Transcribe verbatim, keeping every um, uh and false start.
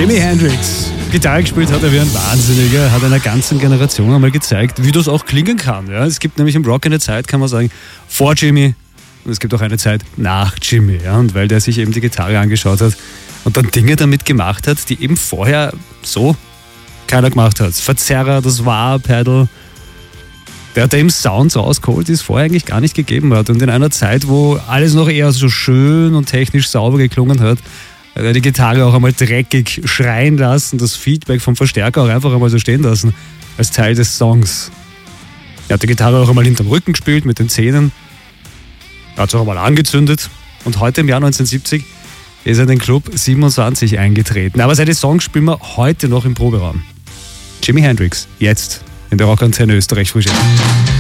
Jimi Hendrix. Gitarre gespielt hat er wie ein Wahnsinniger, hat einer ganzen Generation einmal gezeigt, wie das auch klingen kann. Ja, es gibt nämlich im Rock eine Zeit, kann man sagen, vor Jimmy, und es gibt auch eine Zeit nach Jimmy. Ja, und weil der sich eben die Gitarre angeschaut hat und dann Dinge damit gemacht hat, die eben vorher so keiner gemacht hat. Verzerrer, das Wah-Pedal. Der hat eben Sounds rausgeholt, die es vorher eigentlich gar nicht gegeben hat. Und in einer Zeit, wo alles noch eher so schön und technisch sauber geklungen hat, hat er die Gitarre auch einmal dreckig schreien lassen, das Feedback vom Verstärker auch einfach einmal so stehen lassen, als Teil des Songs. Er hat die Gitarre auch einmal hinterm Rücken gespielt, mit den Zähnen. Er hat es auch einmal angezündet. Und heute im Jahr neunzehnhundertsiebzig ist er in den Club siebenundzwanzig eingetreten. Aber seine Songs spielen wir heute noch im Proberaum. Jimi Hendrix, jetzt in der Rockantenne Österreich Frühstück.